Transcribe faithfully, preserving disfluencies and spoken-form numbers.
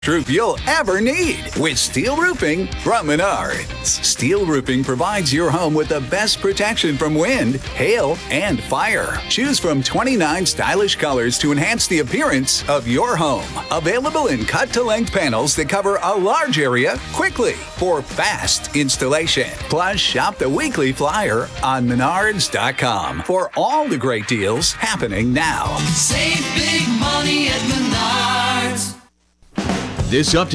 roof you'll ever need with steel roofing from Menards. Steel roofing provides your home with the best protection from wind, hail, and fire. Choose from twenty-nine stylish colors to enhance the appearance of your home. Available in cut-to-length panels that cover a large area quickly for fast installation. Plus, shop the weekly flyer on menards dot com for all the great deals happening now. Save big money at Menards. This update